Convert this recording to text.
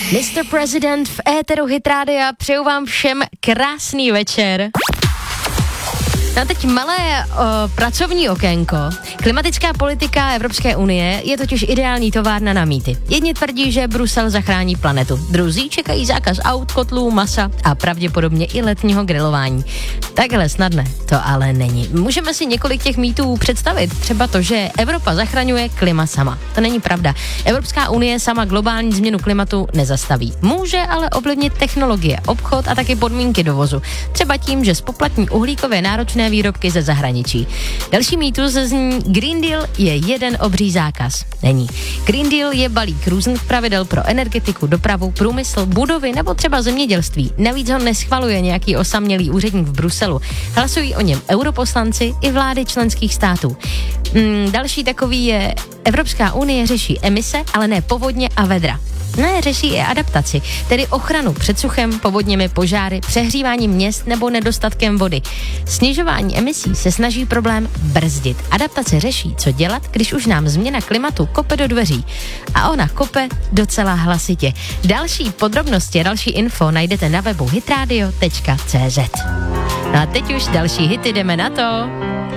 Mr. President v éteru Hit Rádia, přeju vám všem krásný večer. No teď malé pracovní okénko. Klimatická politika Evropské unie je totiž ideální továrna na mýty. Jedni tvrdí, že Brusel zachrání planetu. Druzí čekají zákaz aut, kotlů, masa a pravděpodobně i letního grilování. Takhle snadné to ale není. Můžeme si několik těch mýtů představit. Třeba to, že Evropa zachraňuje klima sama. To není pravda. Evropská unie sama globální změnu klimatu nezastaví. Může ale ovlivnit technologie, obchod a taky podmínky dovozu. Třeba tím, že spoplatní uhlíkově náročné výrobky ze zahraničí. Další mýtus zní, Green Deal je jeden obří zákaz. Není. Green Deal je balík různých pravidel pro energetiku, dopravu, průmysl, budovy nebo třeba zemědělství. Navíc ho neschvaluje nějaký osamělý úředník v Bruselu. Hlasují o něm europoslanci i vlády členských států. Další takový je, Evropská unie řeší emise, ale ne povodně a vedra. Ne, řeší i adaptaci, tedy ochranu před suchem, povodněmi, požáry, přehříváním měst nebo nedostatkem vody. Snižování emisí se snaží problém brzdit. Adaptace řeší, co dělat, když už nám změna klimatu kope do dveří. A ona kope docela hlasitě. Další podrobnosti a další info najdete na webu hitradio.cz. No a teď už další hity, jdeme na to.